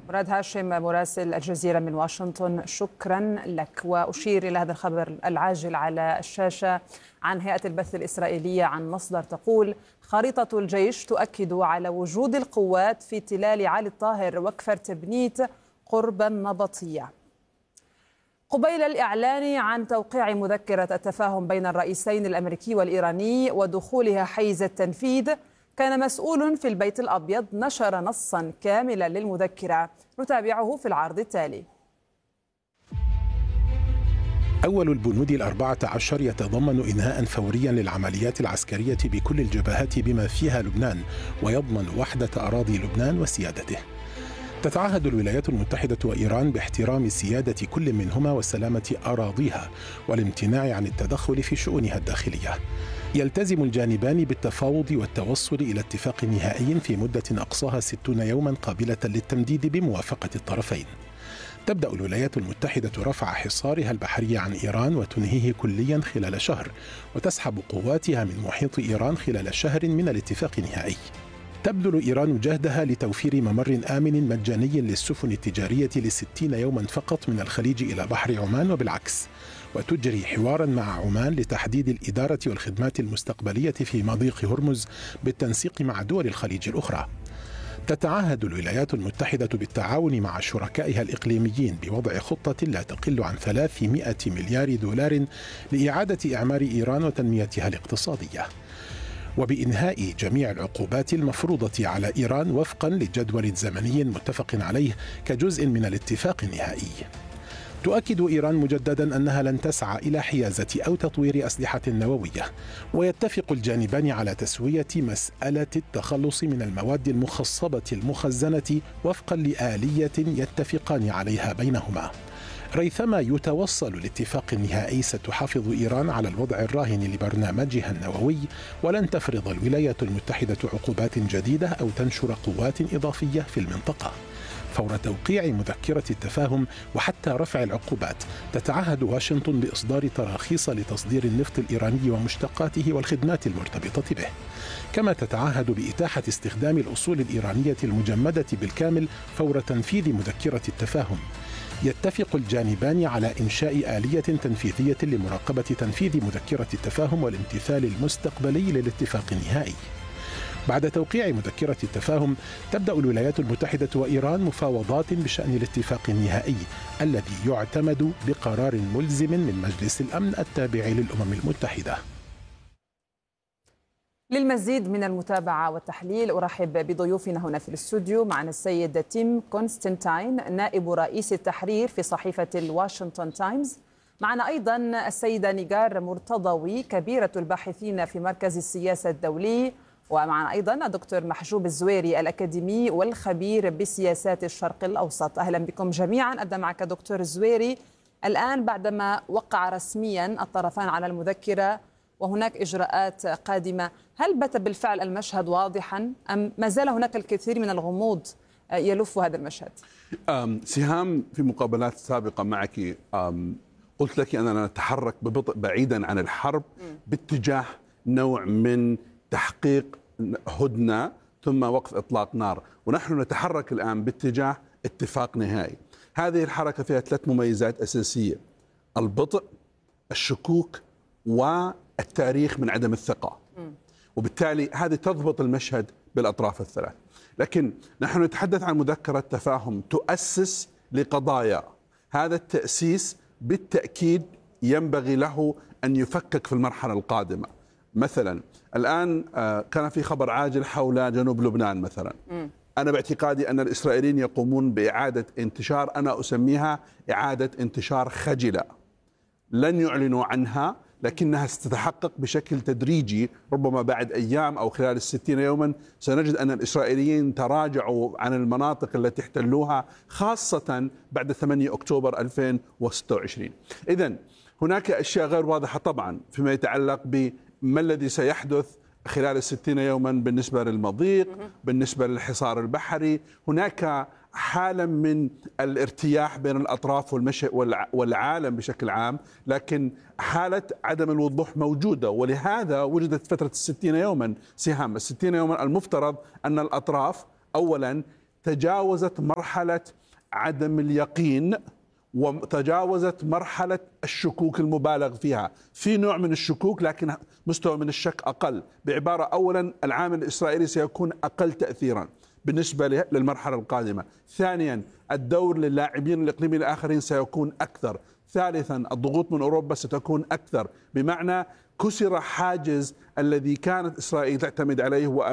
مراد هاشم مراسل الجزيرة من واشنطن، شكرا لك. وأشير إلى هذا الخبر العاجل على الشاشة عن هيئة البث الإسرائيلية عن مصدر تقول: خريطة الجيش تؤكد على وجود القوات في تلال علي الطاهر وكفر تبنيت قرب النبطية. قبيل الإعلان عن توقيع مذكرة التفاهم بين الرئيسين الأمريكي والإيراني ودخولها حيز التنفيذ، كان مسؤول في البيت الأبيض نشر نصا كاملا للمذكرة، نتابعه في العرض التالي. أول البنود 14 يتضمن إنهاء فوريا للعمليات العسكرية بكل الجبهات بما فيها لبنان، ويضمن وحدة أراضي لبنان وسيادته. تتعهد الولايات المتحدة وإيران باحترام سيادة كل منهما وسلامة أراضيها والامتناع عن التدخل في شؤونها الداخلية. يلتزم الجانبان بالتفاوض والتوصل إلى اتفاق نهائي في مدة أقصاها 60 يوما قابلة للتمديد بموافقة الطرفين. تبدأ الولايات المتحدة رفع حصارها البحري عن إيران وتنهيه كليا خلال شهر، وتسحب قواتها من محيط إيران خلال شهر من الاتفاق النهائي. تبذل إيران جهدها لتوفير ممر آمن مجاني للسفن التجارية ل60 يوما فقط من الخليج إلى بحر عمان وبالعكس، وتجري حوارا مع عمان لتحديد الإدارة والخدمات المستقبلية في مضيق هرمز بالتنسيق مع دول الخليج الأخرى. تتعهد الولايات المتحدة بالتعاون مع شركائها الإقليميين بوضع خطة لا تقل عن 300 مليار دولار لإعادة إعمار إيران وتنميتها الاقتصادية، وبإنهاء جميع العقوبات المفروضة على إيران وفقا لجدول زمني متفق عليه كجزء من الاتفاق النهائي. تؤكد إيران مجددا أنها لن تسعى إلى حيازة أو تطوير أسلحة نووية، ويتفق الجانبان على تسوية مسألة التخلص من المواد المخصبة المخزنة وفقا لآلية يتفقان عليها بينهما. ريثما يتوصل لاتفاق النهائي ستحافظ إيران على الوضع الراهن لبرنامجها النووي، ولن تفرض الولايات المتحدة عقوبات جديدة أو تنشر قوات إضافية في المنطقة. فور توقيع مذكرة التفاهم وحتى رفع العقوبات، تتعهد واشنطن بإصدار تراخيص لتصدير النفط الإيراني ومشتقاته والخدمات المرتبطة به، كما تتعهد بإتاحة استخدام الأصول الإيرانية المجمدة بالكامل فور تنفيذ مذكرة التفاهم. يتفق الجانبان على إنشاء آلية تنفيذية لمراقبة تنفيذ مذكرة التفاهم والامتثال المستقبلي للاتفاق النهائي. بعد توقيع مذكرة التفاهم، تبدأ الولايات المتحدة وإيران مفاوضات بشأن الاتفاق النهائي الذي يعتمد بقرار ملزم من مجلس الأمن التابع للأمم المتحدة. للمزيد من المتابعة والتحليل أرحب بضيوفنا هنا في الاستوديو. معنا السيد تيم كونستانتين نائب رئيس التحرير في صحيفة الواشنطن تايمز. معنا أيضا السيدة نيجار مرتضوي كبيرة الباحثين في مركز السياسة الدولي، ومعنا أيضا الدكتور محجوب الزويري الأكاديمي والخبير بسياسات الشرق الأوسط. أهلا بكم جميعا. أبدأ معك دكتور الزويري. الآن بعدما وقع رسميا الطرفان على المذكرة وهناك إجراءات قادمة، هل بات بالفعل المشهد واضحا أم ما زال هناك الكثير من الغموض يلف هذا المشهد؟ سهام، في مقابلات سابقة معك قلت لك أننا نتحرك ببطء بعيدا عن الحرب باتجاه نوع من تحقيق هدنة ثم وقف إطلاق نار، ونحن نتحرك الآن باتجاه اتفاق نهائي. هذه الحركة فيها 3 مميزات أساسية: البطء، الشكوك، والتاريخ من عدم الثقة. وبالتالي هذه تضبط المشهد بالأطراف الثلاث. لكن نحن نتحدث عن مذكرة تفاهم تؤسس لقضايا. هذا التأسيس بالتأكيد ينبغي له أن يفكك في المرحلة القادمة. مثلا الآن كان في خبر عاجل حول جنوب لبنان مثلا. أنا باعتقادي أن الإسرائيليين يقومون بإعادة انتشار، أنا أسميها إعادة انتشار خجلة، لن يعلنوا عنها لكنها ستتحقق بشكل تدريجي، ربما بعد أيام أو خلال 60 يوما سنجد أن الإسرائيليين تراجعوا عن المناطق التي احتلوها، خاصة بعد 8 أكتوبر 2026. إذن هناك أشياء غير واضحة طبعا فيما يتعلق بما الذي سيحدث خلال 60 يوما بالنسبة للمضيق، بالنسبة للحصار البحري. هناك حالة من الارتياح بين الأطراف والعالم بشكل عام، لكن حالة عدم الوضوح موجودة، ولهذا وجدت فترة 60 يوما. سهام 60 يوما المفترض أن الأطراف أولا تجاوزت مرحلة عدم اليقين وتجاوزت مرحلة الشكوك المبالغ فيها. في نوع من الشكوك لكن مستوى من الشك أقل. بعبارة، أولا العامل الإسرائيلي سيكون أقل تأثيرا بالنسبة للمرحلة القادمة. ثانيا الدور للاعبين الإقليميين الآخرين سيكون أكثر. ثالثا الضغوط من أوروبا ستكون أكثر، بمعنى كسر حاجز الذي كانت إسرائيل تعتمد عليه